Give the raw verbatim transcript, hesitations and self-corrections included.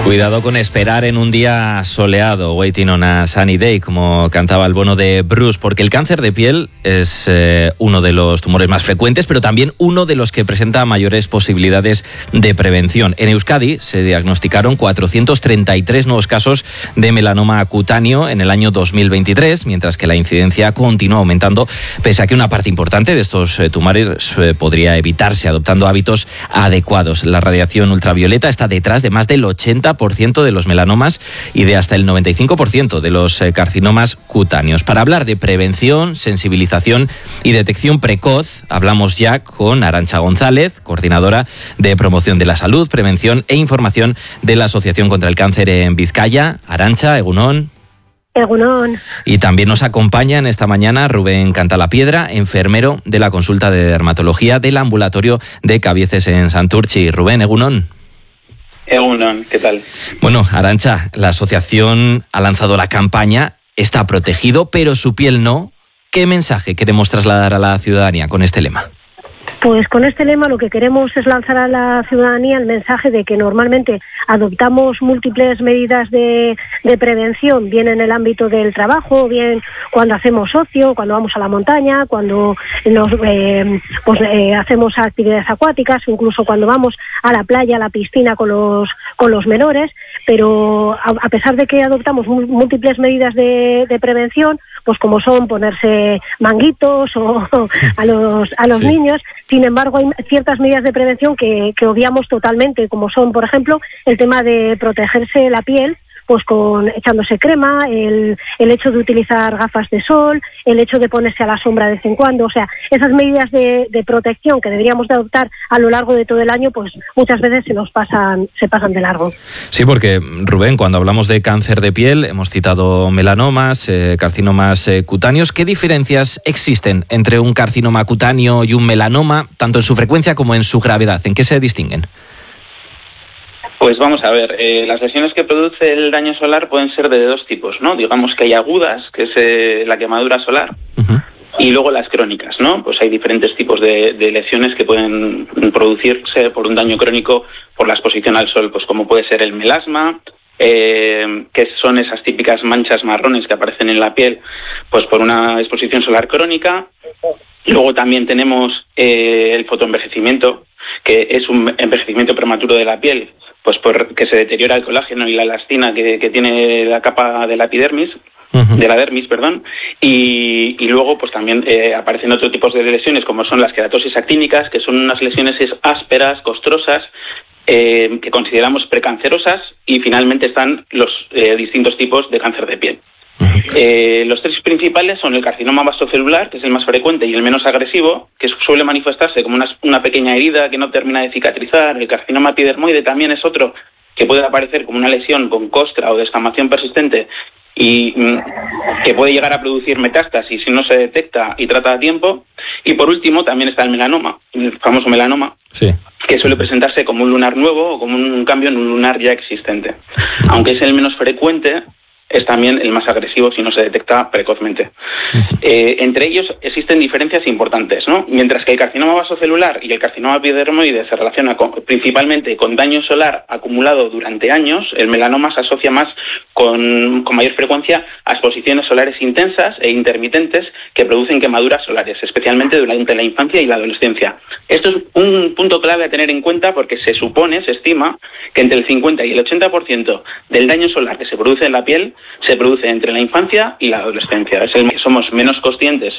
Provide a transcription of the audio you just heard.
Cuidado con esperar en un día soleado, waiting on a sunny day, como cantaba el bono de Bruce, porque el cáncer de piel es eh, uno de los tumores más frecuentes, pero también uno de los que presenta mayores posibilidades de prevención. En Euskadi se diagnosticaron cuatrocientos treinta y tres nuevos casos de melanoma cutáneo en el año dos mil veintitrés, mientras que la incidencia continúa aumentando, pese a que una parte importante de estos eh, tumores eh, podría evitarse adoptando hábitos adecuados. La radiación ultravioleta está detrás de más del ochenta por ciento de los melanomas y de hasta el noventa y cinco por ciento de los carcinomas cutáneos. Para hablar de prevención, sensibilización y detección precoz, hablamos ya con Arantxa González, coordinadora de promoción de la salud, prevención e información de la Asociación contra el Cáncer en Vizcaya. Arantxa, egunon. Egunon. Y también nos acompaña en esta mañana Rubén Cantalapiedra, enfermero de la consulta de dermatología del ambulatorio de Cabieces en Santurtzi. Rubén, egunon. Egunon, ¿qué tal? Bueno, Arantxa, la asociación ha lanzado la campaña Está protegido, pero su piel no. ¿Qué mensaje queremos trasladar a la ciudadanía con este lema? Pues con este lema lo que queremos es lanzar a la ciudadanía el mensaje de que normalmente adoptamos múltiples medidas de, de prevención, bien en el ámbito del trabajo, bien cuando hacemos ocio, cuando vamos a la montaña, cuando nos eh, pues, eh, hacemos actividades acuáticas, incluso cuando vamos a la playa, a la piscina con los, con los menores, pero a, a pesar de que adoptamos múltiples medidas de, de prevención, pues como son ponerse manguitos o a los, a los sí. niños. Sin embargo, hay ciertas medidas de prevención que, que obviamos totalmente, como son, por ejemplo, el tema de protegerse la piel, pues con echándose crema, el, el hecho de utilizar gafas de sol, el hecho de ponerse a la sombra de vez en cuando. O sea, esas medidas de, de protección que deberíamos de adoptar a lo largo de todo el año, pues muchas veces se nos pasan, se pasan de largo. Sí, porque, Rubén, cuando hablamos de cáncer de piel, hemos citado melanomas, eh, carcinomas eh, cutáneos. ¿Qué diferencias existen entre un carcinoma cutáneo y un melanoma, tanto en su frecuencia como en su gravedad? ¿En qué se distinguen? Pues vamos a ver, eh, las lesiones que produce el daño solar pueden ser de dos tipos, ¿no? Digamos que hay agudas, que es eh, la quemadura solar, uh-huh. y luego las crónicas, ¿no? Pues hay diferentes tipos de, de lesiones que pueden producirse por un daño crónico por la exposición al sol, pues como puede ser el melasma, eh, que son esas típicas manchas marrones que aparecen en la piel, pues por una exposición solar crónica. Luego también tenemos eh, el fotoenvejecimiento, que es un envejecimiento prematuro de la piel, pues porque se deteriora el colágeno y la elastina que, que tiene la capa de la epidermis, uh-huh. de la dermis, perdón, y, y luego pues también eh, aparecen otros tipos de lesiones como son las queratosis actínicas, que son unas lesiones ásperas, costrosas, eh, que consideramos precancerosas, y finalmente están los eh, distintos tipos de cáncer de piel. Eh, los tres principales son el carcinoma vasocelular, que es el más frecuente y el menos agresivo, que suele manifestarse como una, una pequeña herida que no termina de cicatrizar. El carcinoma epidermoide también es otro que puede aparecer como una lesión con costra o descamación persistente y mm, que puede llegar a producir metástasis si no se detecta y trata a tiempo. Y por último también está el melanoma, el famoso melanoma, sí. que suele presentarse como un lunar nuevo o como un cambio en un lunar ya existente. Aunque es el menos frecuente, es también el más agresivo si no se detecta precozmente. Eh, entre ellos existen diferencias importantes, ¿no? Mientras que el carcinoma vasocelular y el carcinoma epidermoide se relacionan con, principalmente con daño solar acumulado durante años, el melanoma se asocia más con, con mayor frecuencia a exposiciones solares intensas e intermitentes que producen quemaduras solares, especialmente durante la infancia y la adolescencia. Esto es un punto clave a tener en cuenta porque se supone, se estima, que entre el cincuenta y el ochenta por ciento del daño solar que se produce en la piel se produce entre la infancia y la adolescencia. Es el que somos menos conscientes